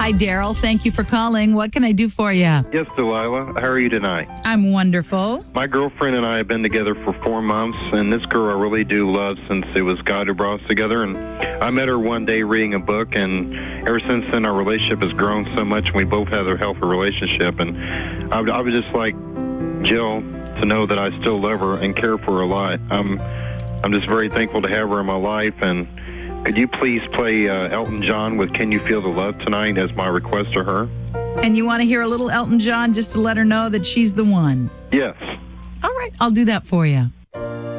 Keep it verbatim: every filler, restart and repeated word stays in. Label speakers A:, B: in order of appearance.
A: Hi, Daryl. Thank you for calling. What can I do for you?
B: Yes, Delilah. How are you tonight?
A: I'm wonderful.
B: My girlfriend and I have been together for four months, and this girl I really do love since it was God who brought us together. And I met her one day reading a book, and ever since then our relationship has grown so much, and we both have a healthy relationship. And I would, I would just like Jill to know that I still love her and care for her a lot. I'm, I'm just very thankful to have her in my life, and could you please play uh, Elton John with Can You Feel the Love Tonight as my request to her?
A: And you want to hear a little Elton John just to let her know that she's the one?
B: Yes.
A: All right, I'll do that for you.